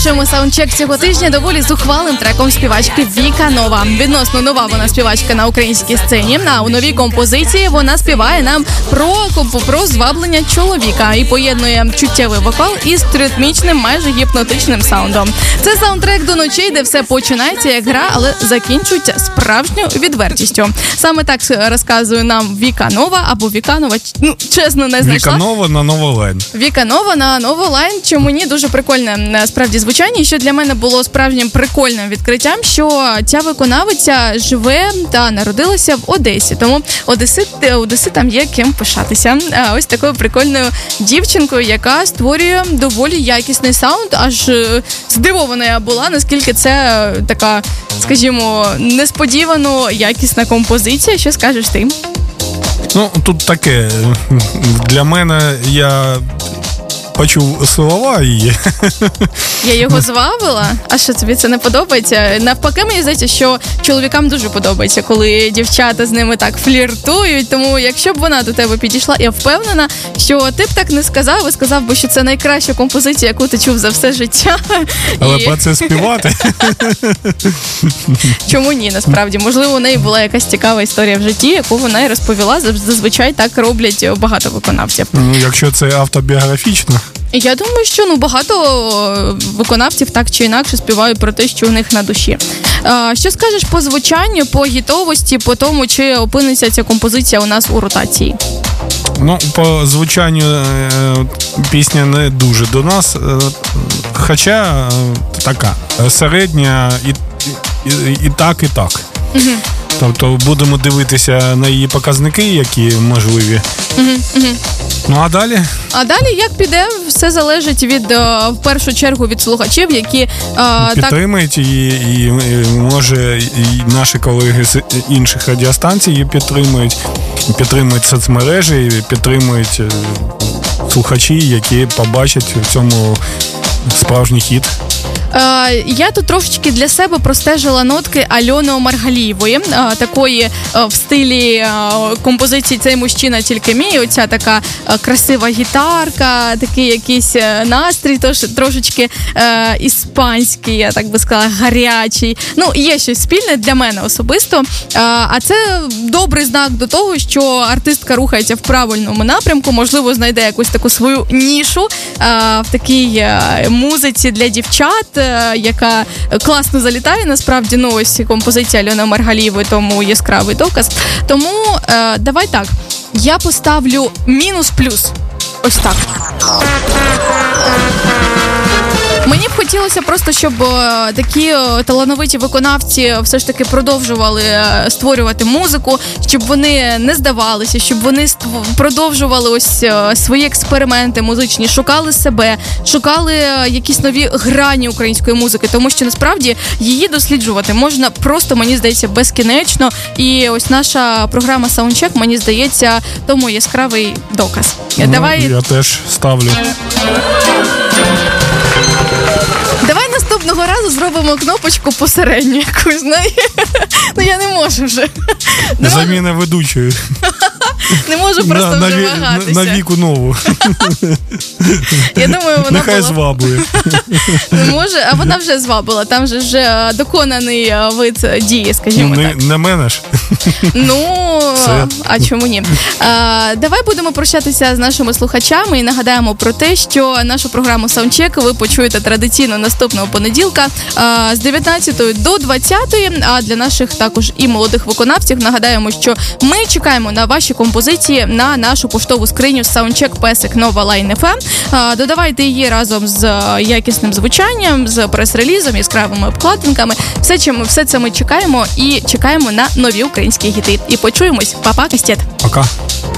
Завершуємо саундчек цього тижня доволі зухвалим треком співачки Віка Нова. Відносно нова вона співачка на українській сцені. А у новій композиції вона співає нам про зваблення чоловіка і поєднує чуттєвий вокал із ритмічним, майже гіпнотичним саундом. Це саундтрек до ночей, де все починається як гра, але закінчується справжньою відвертістю. Саме так розказує нам Віка Нова або Віканова. Ну, чесно, не знайшла. Віка Нова на Новолайн. Віка Нова на Новолайн, що мені дуже прикольне справді звучання, і що для мене було справжнім прикольним відкриттям, що ця виконавиця живе та народилася в Одесі. Тому Одеси там є ким пишатися. Ось такою прикольною дівчинкою, яка створює доволі якісний саунд. Аж здивована я була, наскільки це така, скажімо, несподівано якісна композиція. Що скажеш ти? Ну, тут таке. Для мене я почув слова її. Я його звабила? А що, тобі це не подобається? Навпаки, мені здається, що чоловікам дуже подобається, коли дівчата з ними так фліртують. Тому якщо б вона до тебе підійшла, я впевнена, що ти б так не сказав, і сказав би, що це найкраща композиція, яку ти чув за все життя. Але про це співати? Чому ні, насправді? Можливо, у неї була якась цікава історія в житті, яку вона і розповіла. Зазвичай так роблять багато виконавців. Ну, якщо це автобіографічно. Я думаю, що багато виконавців так чи інакше співають про те, що у них на душі. Що скажеш по звучанню, по гітовості, по тому, чи опиниться ця композиція у нас у ротації? Ну, по звучанню пісня не дуже до нас, хоча така середня і так, і так. Угу. Тобто будемо дивитися на її показники, які можливі. Ну, а далі? А далі як піде, все залежить в першу чергу від слухачів, які підтримують її, і може і наші колеги з інших радіостанцій її підтримують соцмережі, підтримують слухачі, які побачать в цьому справжній хіт. Я тут трошечки для себе простежила нотки Альони Омаргалієвої, такої в стилі композиції «Цей мужчина тільки мій», оця така красива гітарка, такий якийсь настрій трошечки іспанський, я так би сказала, гарячий. Ну, є щось спільне для мене особисто, а це добрий знак до того, що артистка рухається в правильному напрямку, можливо, знайде якусь таку свою нішу в такій музиці для дівчат, яка класно залітає, насправді, ну, ось композиція Альони Омаргалієвої, тому яскравий доказ. Тому давай так, я поставлю мінус-плюс. Ось так. Мені б хотілося просто, щоб такі талановиті виконавці все ж таки продовжували створювати музику, щоб вони не здавалися, щоб вони продовжували ось свої експерименти музичні, шукали себе, шукали якісь нові грані української музики, тому що насправді її досліджувати можна просто, мені здається, безкінечно. І ось наша програма Soundcheck, мені здається, тому яскравий доказ. Ну, давай... Я теж ставлю. Давай наступного разу зробимо кнопочку посередню якусь, знаєш? Ну, я не можу вже. Заміна ведучої. Не можу просто вже вагатися. На Віку Нову. Я думаю, вона нехай зваблює. Не може, а вона вже звабила. Там же вже доконаний вид дії, скажімо так. Не мене ж. Ну, а чому ні? Давай будемо прощатися з нашими слухачами і нагадаємо про те, що нашу програму Soundcheck ви почуєте традиційно наступного понеділка з 19 до 20, а для наших також і молодих виконавців нагадаємо, що ми чекаємо на ваші композиції на нашу поштову скриню soundcheck@novaline.fm. Додавайте її разом з якісним звучанням, з прес-релізом, яскравими обкладинками. Все це ми чекаємо і чекаємо на нові українські хіти. І почуємось. Па-па, Кастет. Пока.